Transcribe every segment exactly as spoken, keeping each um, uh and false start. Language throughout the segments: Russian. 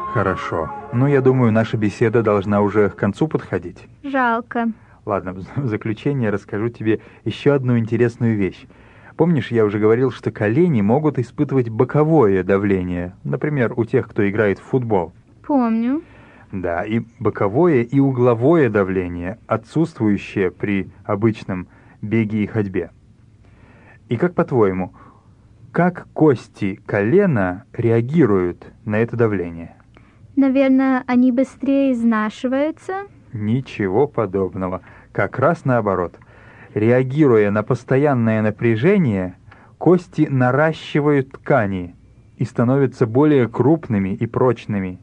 Хорошо. Ну, я думаю, наша беседа должна уже к концу подходить. Жалко. Ладно, в заключение расскажу тебе еще одну интересную вещь. Помнишь, я уже говорил, что колени могут испытывать боковое давление, например, у тех, кто играет в футбол? Помню. Да, и боковое, и угловое давление, отсутствующее при обычном беге и ходьбе. И как по-твоему, как кости колена реагируют на это давление? Наверное, они быстрее изнашиваются? Ничего подобного. Как раз наоборот. Реагируя на постоянное напряжение, кости наращивают ткани и становятся более крупными и прочными.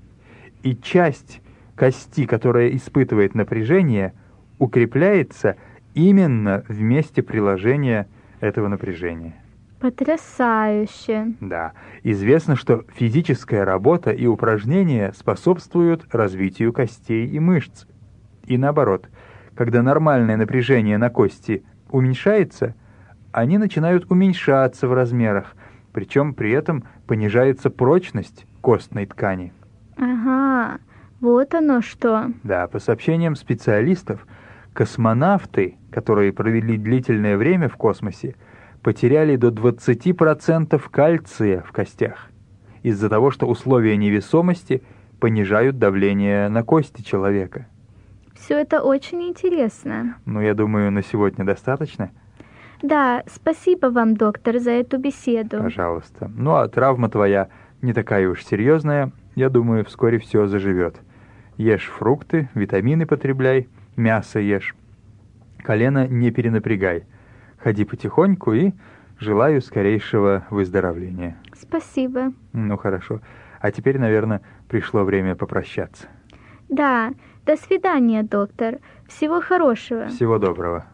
И часть кости, которая испытывает напряжение, укрепляется именно в месте приложения этого напряжения. Потрясающе. Да, известно, что физическая работа и упражнения способствуют развитию костей и мышц. И наоборот, когда нормальное напряжение на кости уменьшается, они начинают уменьшаться в размерах, причем при этом понижается прочность костной ткани. Ага, вот оно что. Да, по сообщениям специалистов, космонавты, которые провели длительное время в космосе, потеряли до двадцати процентов кальция в костях из-за того, что условия невесомости понижают давление на кости человека. Все это очень интересно. Ну, я думаю, на сегодня достаточно. Да, спасибо вам, доктор, за эту беседу. Пожалуйста. Ну, а травма твоя не такая уж серьезная. Я думаю, вскоре все заживет. Ешь фрукты, витамины потребляй, мясо ешь. Колено не перенапрягай. Ходи потихоньку и желаю скорейшего выздоровления. Спасибо. Ну, хорошо. А теперь, наверное, пришло время попрощаться. Да, до свидания, доктор. Всего хорошего. Всего доброго.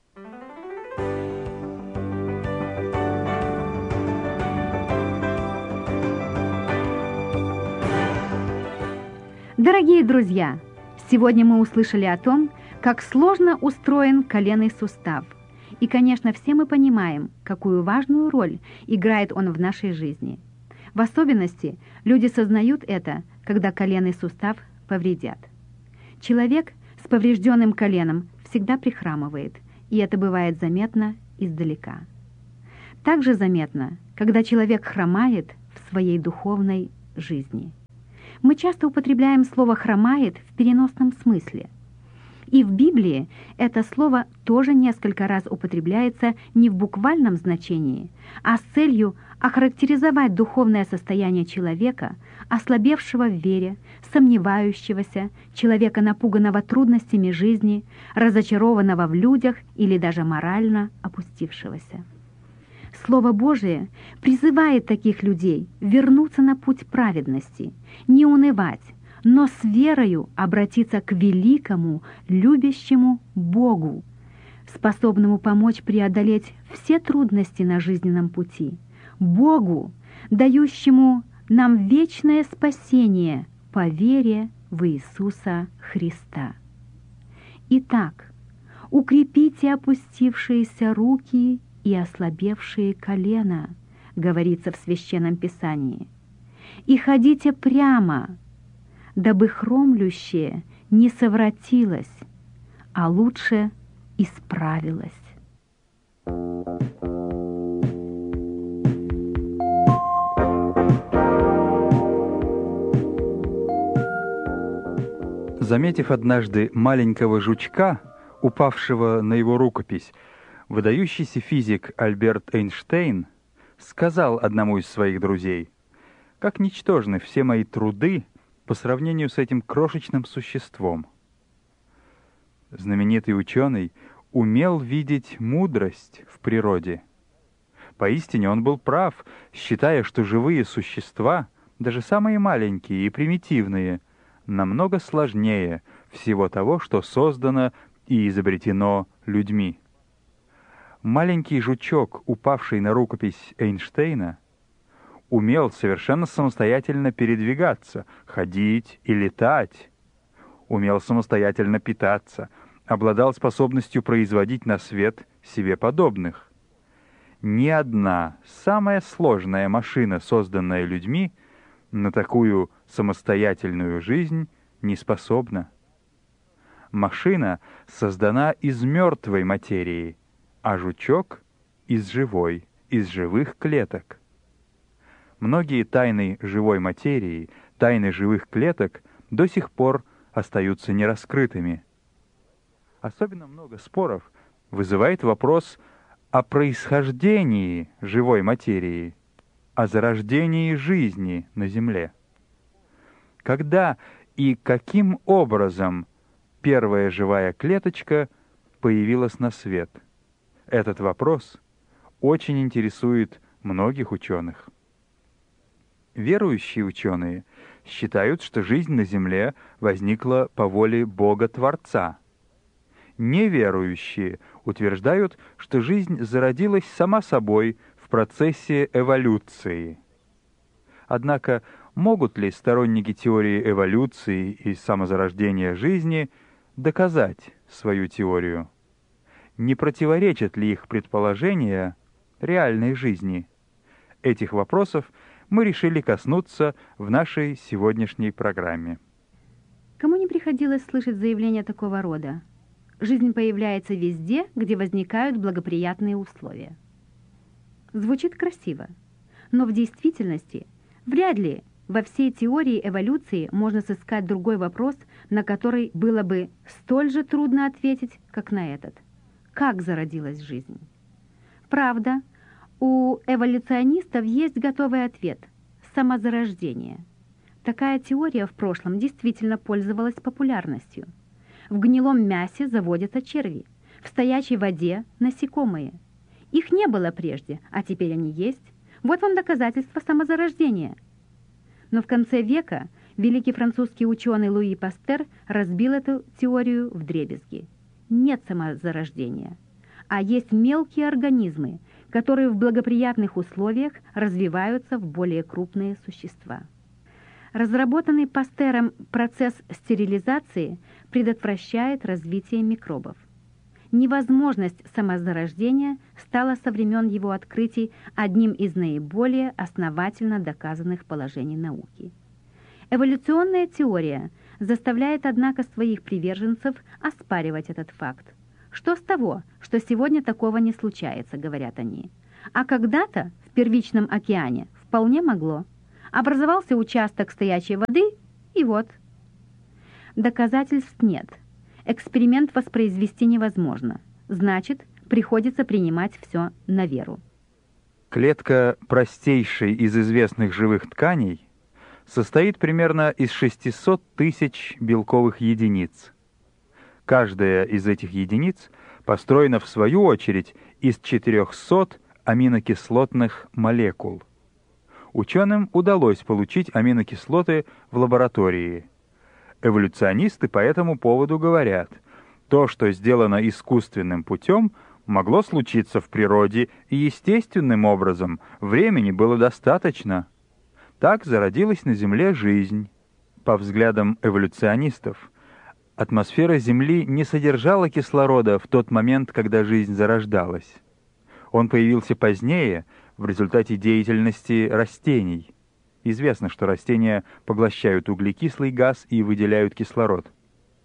Дорогие друзья, сегодня мы услышали о том, как сложно устроен коленный сустав. И, конечно, все мы понимаем, какую важную роль играет он в нашей жизни. В особенности люди сознают это, когда коленный сустав повредят. Человек с поврежденным коленом всегда прихрамывает, и это бывает заметно издалека. Также заметно, когда человек хромает в своей духовной жизни. Мы часто употребляем слово «хромает» в переносном смысле. И в Библии это слово тоже несколько раз употребляется не в буквальном значении, а с целью охарактеризовать духовное состояние человека, ослабевшего в вере, сомневающегося, человека, напуганного трудностями жизни, разочарованного в людях или даже морально опустившегося. Слово Божие призывает таких людей вернуться на путь праведности, не унывать, но с верою обратиться к великому, любящему Богу, способному помочь преодолеть все трудности на жизненном пути, Богу, дающему нам вечное спасение по вере в Иисуса Христа. Итак, укрепите опустившиеся руки и ослабевшие колена, говорится в Священном Писании, и ходите прямо, дабы хромлющее не совратилось, а лучше исправилось. Заметив однажды маленького жучка, упавшего на его рукопись, выдающийся физик Альберт Эйнштейн сказал одному из своих друзей: «Как ничтожны все мои труды по сравнению с этим крошечным существом». Знаменитый ученый умел видеть мудрость в природе. Поистине он был прав, считая, что живые существа, даже самые маленькие и примитивные, намного сложнее всего того, что создано и изобретено людьми. Маленький жучок, упавший на рукопись Эйнштейна, умел совершенно самостоятельно передвигаться, ходить и летать, умел самостоятельно питаться, обладал способностью производить на свет себе подобных. Ни одна самая сложная машина, созданная людьми, на такую самостоятельную жизнь не способна. Машина создана из мертвой материи, а жучок — из живой, из живых клеток. Многие тайны живой материи, тайны живых клеток до сих пор остаются нераскрытыми. Особенно много споров вызывает вопрос о происхождении живой материи, о зарождении жизни на Земле. Когда и каким образом первая живая клеточка появилась на свет? Этот вопрос очень интересует многих ученых. Верующие ученые считают, что жизнь на Земле возникла по воле Бога-Творца. Неверующие утверждают, что жизнь зародилась сама собой в процессе эволюции. Однако, могут ли сторонники теории эволюции и самозарождения жизни доказать свою теорию? Не противоречат ли их предположения реальной жизни? Этих вопросов мы решили коснуться в нашей сегодняшней программе. Кому не приходилось слышать заявления такого рода? Жизнь появляется везде, где возникают благоприятные условия. Звучит красиво, но в действительности вряд ли во всей теории эволюции можно сыскать другой вопрос, на который было бы столь же трудно ответить, как на этот. Как зародилась жизнь? Правда, у эволюционистов есть готовый ответ – самозарождение. Такая теория в прошлом действительно пользовалась популярностью. В гнилом мясе заводятся черви, в стоячей воде – насекомые. Их не было прежде, а теперь они есть. Вот вам доказательство самозарождения. Но в конце века великий французский ученый Луи Пастер разбил эту теорию вдребезги. Нет самозарождения, а есть мелкие организмы, которые в благоприятных условиях развиваются в более крупные существа. Разработанный Пастером процесс стерилизации предотвращает развитие микробов. Невозможность самозарождения стала со времен его открытий одним из наиболее основательно доказанных положений науки. Эволюционная теория заставляет, однако, своих приверженцев оспаривать этот факт. Что с того, что сегодня такого не случается, говорят они. А когда-то в первичном океане вполне могло. Образовался участок стоячей воды, и вот. Доказательств нет. Эксперимент воспроизвести невозможно. Значит, приходится принимать все на веру. Клетка простейшей из известных живых тканей состоит примерно из шестисот тысяч белковых единиц. Каждая из этих единиц построена, в свою очередь, из четырехсот аминокислотных молекул. Ученым удалось получить аминокислоты в лаборатории. Эволюционисты по этому поводу говорят, то, что сделано искусственным путем, могло случиться в природе и естественным образом, времени было достаточно. Так зародилась на Земле жизнь. По взглядам эволюционистов, атмосфера Земли не содержала кислорода в тот момент, когда жизнь зарождалась. Он появился позднее, в результате деятельности растений. Известно, что растения поглощают углекислый газ и выделяют кислород.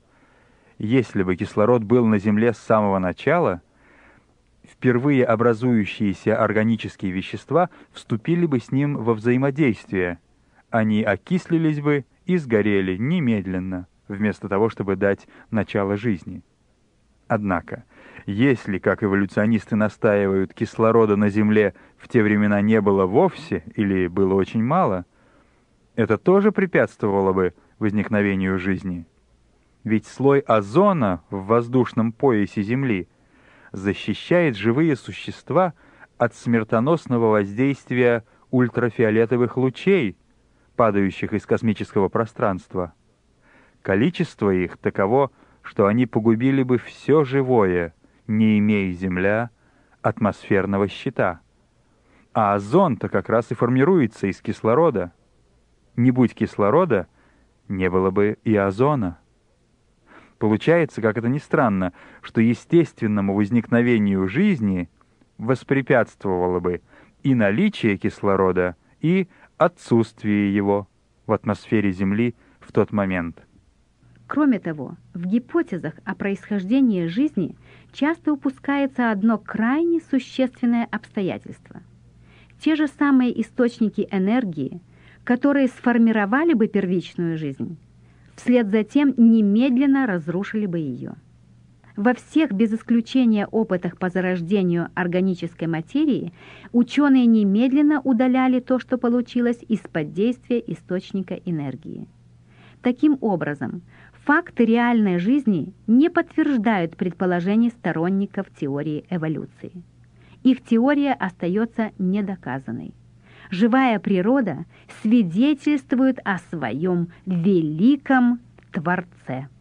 Если бы кислород был на Земле с самого начала, впервые образующиеся органические вещества вступили бы с ним во взаимодействие. Они окислились бы и сгорели немедленно, вместо того, чтобы дать начало жизни. Однако, если, как эволюционисты настаивают, кислорода на Земле в те времена не было вовсе или было очень мало, это тоже препятствовало бы возникновению жизни. Ведь слой озона в воздушном поясе Земли защищает живые существа от смертоносного воздействия ультрафиолетовых лучей, падающих из космического пространства. Количество их таково, что они погубили бы все живое, не имея Земля атмосферного щита. А озон-то как раз и формируется из кислорода. Не будь кислорода, не было бы и озона. Получается, как это ни странно, что естественному возникновению жизни воспрепятствовало бы и наличие кислорода, и отсутствие его. в атмосфере Земли в тот момент. Кроме того, в гипотезах о происхождении жизни часто упускается одно крайне существенное обстоятельство. Те же самые источники энергии, которые сформировали бы первичную жизнь, вслед за тем немедленно разрушили бы ее. Во всех без исключения опытах по зарождению органической материи ученые немедленно удаляли то, что получилось из-под действия источника энергии. Таким образом, факты реальной жизни не подтверждают предположений сторонников теории эволюции. Их теория остается недоказанной. Живая природа свидетельствует о своем великом Творце.